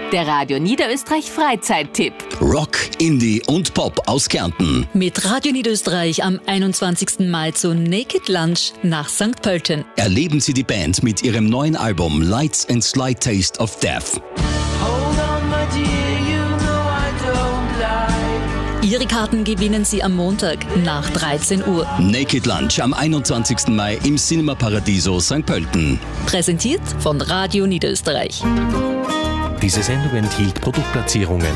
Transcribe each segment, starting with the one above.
Der Radio Niederösterreich Freizeittipp. Rock, Indie und Pop aus Kärnten. Mit Radio Niederösterreich am 21. Mai zu Naked Lunch nach St. Pölten. Erleben Sie die Band mit ihrem neuen Album Lights and Slight Taste of Death. Ihre Karten gewinnen Sie am Montag nach 13 Uhr. Naked Lunch am 21. Mai im Cinema Paradiso St. Pölten. Präsentiert von Radio Niederösterreich. Diese Sendung enthielt Produktplatzierungen.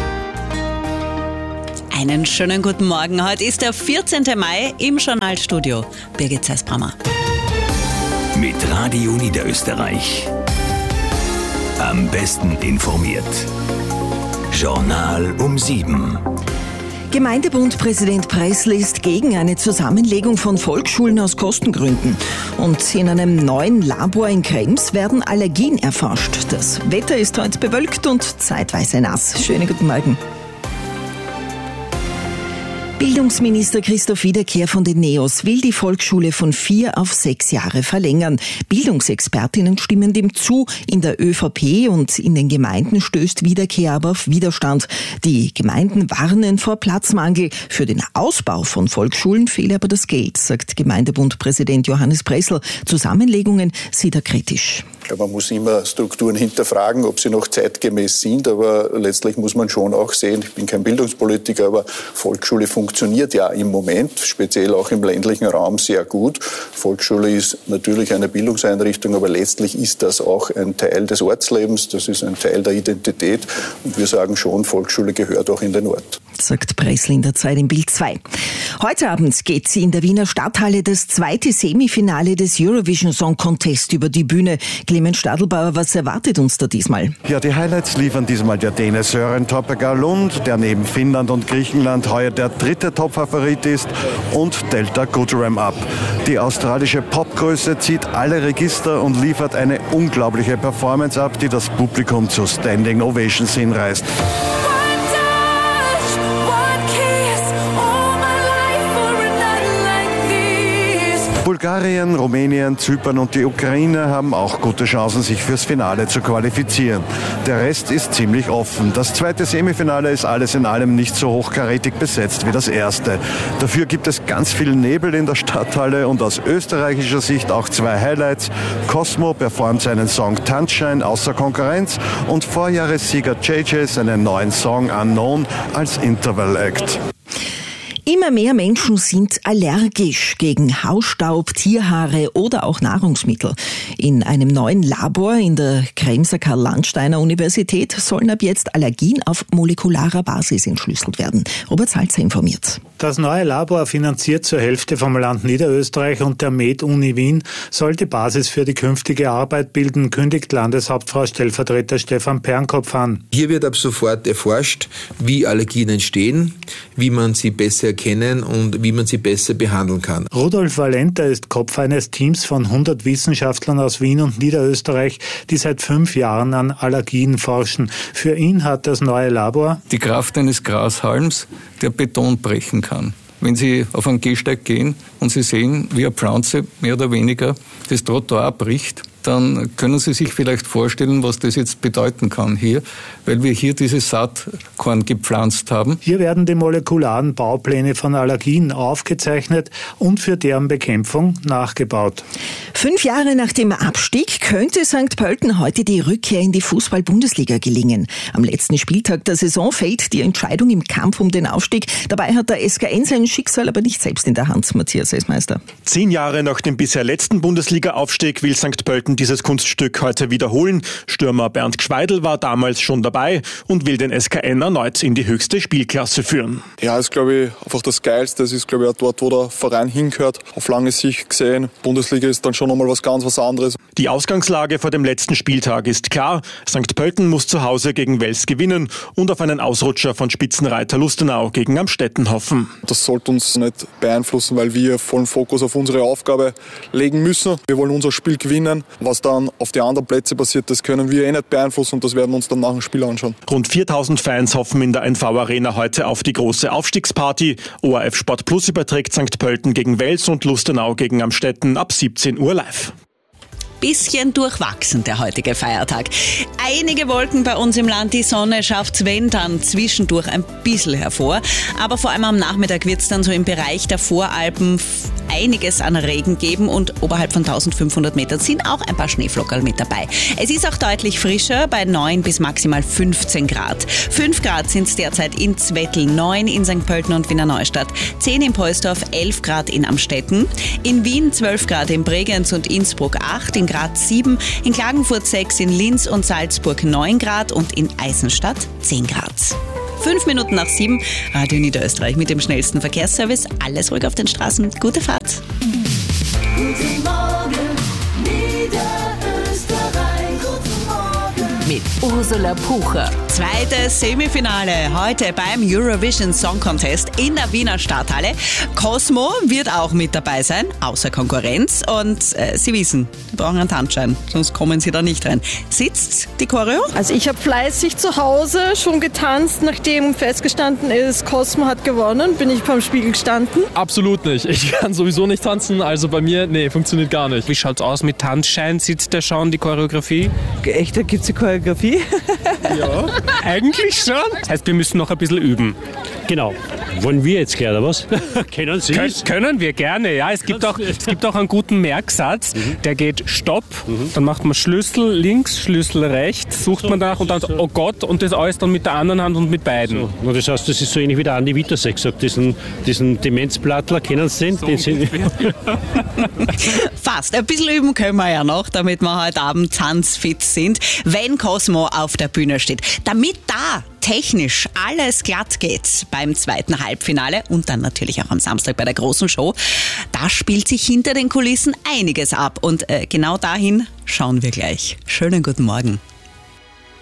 Einen schönen guten Morgen. Heute ist der 14. Mai im Journalstudio. Birgit Zeisbrammer. Mit Radio Niederösterreich. Am besten informiert. Journal um 7. Gemeindebundpräsident Preisl ist gegen eine Zusammenlegung von Volksschulen aus Kostengründen. Und in einem neuen Labor in Krems werden Allergien erforscht. Das Wetter ist heute bewölkt und zeitweise nass. Schönen guten Morgen. Bildungsminister Christoph Wiederkehr von den NEOS will die Volksschule von 4 auf 6 Jahre verlängern. Bildungsexpertinnen stimmen dem zu. In der ÖVP und in den Gemeinden stößt Wiederkehr aber auf Widerstand. Die Gemeinden warnen vor Platzmangel. Für den Ausbau von Volksschulen fehle aber das Geld, sagt Gemeindebundpräsident Johannes Pressl. Zusammenlegungen sieht er kritisch. Ich glaube, man muss immer Strukturen hinterfragen, ob sie noch zeitgemäß sind, aber letztlich muss man schon auch sehen, ich bin kein Bildungspolitiker, aber Volksschule funktioniert ja im Moment, speziell auch im ländlichen Raum, sehr gut. Volksschule ist natürlich eine Bildungseinrichtung, aber letztlich ist das auch ein Teil des Ortslebens, das ist ein Teil der Identität und wir sagen schon, Volksschule gehört auch in den Ort. Sagt Preisl in der Zeit im Bild 2. Heute Abend geht in der Wiener Stadthalle das zweite Semifinale des Eurovision Song Contest über die Bühne. Clemens Stadelbauer, was erwartet uns da diesmal? Ja, die Highlights liefern diesmal der Däne Søren Toppegar-Lund, der neben Finnland und Griechenland heuer der dritte Topfavorit ist, und Delta Goodrem ab. Die australische Popgröße zieht alle Register und liefert eine unglaubliche Performance ab, die das Publikum zu Standing Ovations hinreißt. Bulgarien, Rumänien, Zypern und die Ukraine haben auch gute Chancen, sich fürs Finale zu qualifizieren. Der Rest ist ziemlich offen. Das zweite Semifinale ist alles in allem nicht so hochkarätig besetzt wie das erste. Dafür gibt es ganz viel Nebel in der Stadthalle und aus österreichischer Sicht auch 2 Highlights. Cosmo performt seinen Song Tanzschein außer Konkurrenz und Vorjahressieger JJ seinen neuen Song Unknown als Interval Act. Immer mehr Menschen sind allergisch gegen Hausstaub, Tierhaare oder auch Nahrungsmittel. In einem neuen Labor in der Kremser Karl-Landsteiner-Universität sollen ab jetzt Allergien auf molekularer Basis entschlüsselt werden. Robert Salzer informiert. Das neue Labor, finanziert zur Hälfte vom Land Niederösterreich und der Med-Uni Wien, soll die Basis für die künftige Arbeit bilden, kündigt Landeshauptfrau Stellvertreter Stefan Pernkopf an. Hier wird ab sofort erforscht, wie Allergien entstehen, wie man sie besser erkennen und wie man sie besser behandeln kann. Rudolf Valenta ist Kopf eines Teams von 100 Wissenschaftlern aus Wien und Niederösterreich, die seit 5 Jahren an Allergien forschen. Für ihn hat das neue Labor die Kraft eines Grashalms, der Beton brechen kann. Wenn Sie auf einen Gehsteig gehen und Sie sehen, wie eine Pflanze mehr oder weniger das Trottoir bricht, dann können Sie sich vielleicht vorstellen, was das jetzt bedeuten kann hier, weil wir hier dieses Saatkorn gepflanzt haben. Hier werden die molekularen Baupläne von Allergien aufgezeichnet und für deren Bekämpfung nachgebaut. 5 Jahre nach dem Abstieg könnte St. Pölten heute die Rückkehr in die Fußball-Bundesliga gelingen. Am letzten Spieltag der Saison fällt die Entscheidung im Kampf um den Aufstieg. Dabei hat der SKN sein Schicksal aber nicht selbst in der Hand, Matthias Eismeister. 10 Jahre nach dem bisher letzten Bundesliga-Aufstieg will St. Pölten dieses Kunststück heute wiederholen. Stürmer Bernd Gschweidl war damals schon dabei und will den SKN erneut in die höchste Spielklasse führen. Ja, ist glaube ich einfach das Geilste. Das ist glaube ich auch dort, wo der Verein hingehört. Auf lange Sicht gesehen, Bundesliga ist dann schon nochmal was anderes. Die Ausgangslage vor dem letzten Spieltag ist klar. St. Pölten muss zu Hause gegen Wels gewinnen und auf einen Ausrutscher von Spitzenreiter Lustenau gegen Amstetten hoffen. Das sollte uns nicht beeinflussen, weil wir vollen Fokus auf unsere Aufgabe legen müssen. Wir wollen unser Spiel gewinnen. Was dann auf die anderen Plätze passiert, das können wir nicht beeinflussen und das werden wir uns dann nach dem Spiel anschauen. Rund 4000 Fans hoffen in der NV Arena heute auf die große Aufstiegsparty. ORF Sport Plus überträgt St. Pölten gegen Wels und Lustenau gegen Amstetten ab 17 Uhr live. bisschen durchwachsen, der heutige Feiertag. Einige Wolken bei uns im Land, die Sonne schafft wenn dann zwischendurch ein bisschen hervor. Aber vor allem am Nachmittag wird es dann so im Bereich der Voralpen einiges an Regen geben und oberhalb von 1500 Metern sind auch ein paar Schneeflockerl mit dabei. Es ist auch deutlich frischer, bei 9 bis maximal 15 Grad. 5 Grad sind es derzeit in Zwettl, 9 in St. Pölten und Wiener Neustadt, 10 in Pohlsdorf, 11 Grad in Amstetten, in Wien 12 Grad in Bregenz und Innsbruck 8, in Graz 7, in Klagenfurt 6, in Linz und Salzburg 9 Grad und in Eisenstadt 10 Grad. 5 Minuten nach 7, Radio Niederösterreich mit dem schnellsten Verkehrsservice. Alles ruhig auf den Straßen. Gute Fahrt. Guten Morgen, Niederösterreich. Guten Morgen. Mit Ursula Pucher. Zweites Semifinale heute beim Eurovision Song Contest in der Wiener Stadthalle. Cosmo wird auch mit dabei sein, außer Konkurrenz. Und Sie wissen, Sie brauchen einen Tanzschein, sonst kommen Sie da nicht rein. Sitzt die Choreo? Also ich habe fleißig zu Hause schon getanzt, nachdem festgestanden ist, Cosmo hat gewonnen, bin ich beim Spiegel gestanden. Absolut nicht. Ich kann sowieso nicht tanzen, also bei mir, funktioniert gar nicht. Wie schaut's aus mit Tanzschein? Sitzt der schon, die Choreografie? Echt, da gibt's die Choreografie? Ja, eigentlich schon. Das heißt, wir müssen noch ein bisschen üben. Genau. Wollen wir jetzt gerne, oder was? Kennen Sie es? Können wir gerne, ja. Es gibt auch einen guten Merksatz, der geht Stopp, dann macht man Schlüssel links, Schlüssel rechts, sucht man danach und dann oh Gott und das alles dann mit der anderen Hand und mit beiden. So. Das heißt, das ist so ähnlich wie der Andi Wiedersee gesagt, diesen Demenzplattler, kennen Sie den? So Fast. Ein bisschen üben können wir ja noch, damit wir heute Abend tanzfit sind, wenn Cosmo auf der Bühne steht. Damit da technisch alles glatt geht beim zweiten Halbfinale und dann natürlich auch am Samstag bei der großen Show, da spielt sich hinter den Kulissen einiges ab und genau dahin schauen wir gleich. Schönen guten Morgen.